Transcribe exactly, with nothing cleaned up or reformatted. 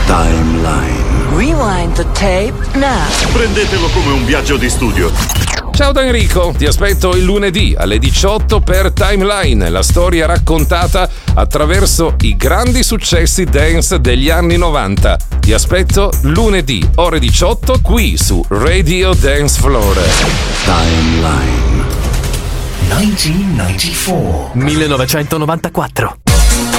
Timeline. Rewind the tape now. Prendetelo come un viaggio di studio. Ciao da Enrico, ti aspetto il lunedì alle diciotto per Timeline, la storia raccontata attraverso i grandi successi dance degli anni novanta. Ti aspetto lunedì, ore diciotto, qui su Radio Dance Floor. Timeline. millenovecentonovantaquattro